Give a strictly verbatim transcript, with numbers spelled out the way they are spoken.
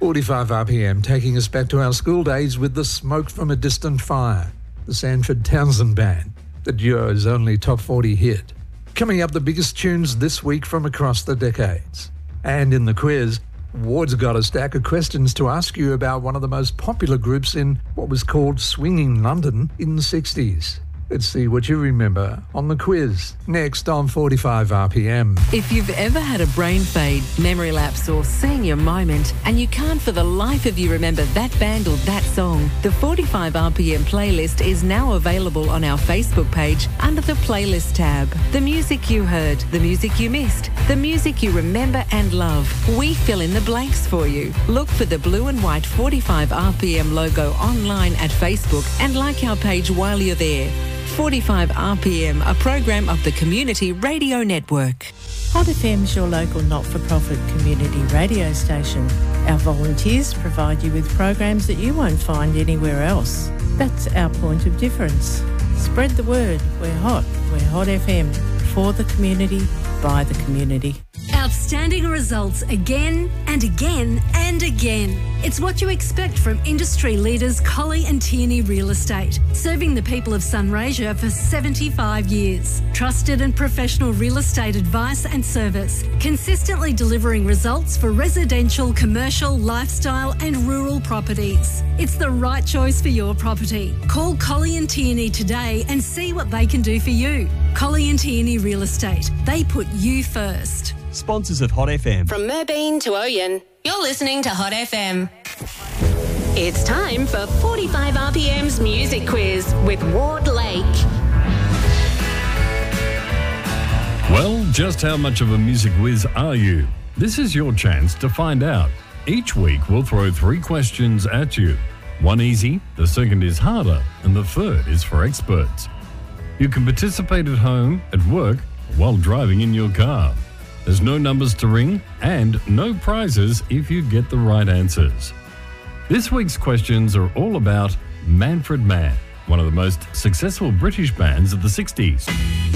forty-five R P M, taking us back to our school days with The Smoke from a Distant Fire, the Sanford Townsend Band, the duo's only top forty hit. Coming up, the biggest tunes this week from across the decades. And in the quiz, Ward's got a stack of questions to ask you about one of the most popular groups in what was called swinging London in the sixties. Let's see what you remember on the quiz, next on forty-five R P M. If you've ever had a brain fade, memory lapse or senior moment and you can't for the life of you remember that band or that song, the forty-five R P M playlist is now available on our Facebook page under the Playlist tab. The music you heard, the music you missed, the music you remember and love. We fill in the blanks for you. Look for the blue and white forty-five R P M logo online at Facebook and like our page while you're there. forty-five R P M, a program of the Community Radio Network. Hot F M is your local not-for-profit community radio station. Our volunteers provide you with programs that you won't find anywhere else. That's our point of difference. Spread the word. We're hot. We're Hot F M. For the community, by the community. Outstanding results again and again and again. It's what you expect from industry leaders Colley and Tierney Real Estate, serving the people of Sunraysia for seventy-five years. Trusted and professional real estate advice and service, consistently delivering results for residential, commercial, lifestyle and rural properties. It's the right choice for your property. Call Colley and Tierney today and see what they can do for you. Colley and Tierney Real Estate. They put you first. Sponsors of Hot F M. From Merbein to Oyen, you're listening to Hot F M. It's time for forty-five R P M's Music Quiz with Ward Lake. Well, just how much of a music whiz are you? This is your chance to find out. Each week we'll throw three questions at you. One easy, the second is harder, and the third is for experts. You can participate at home, at work, while driving in your car. There's no numbers to ring and no prizes if you get the right answers. This week's questions are all about Manfred Mann, one of the most successful British bands of the sixties.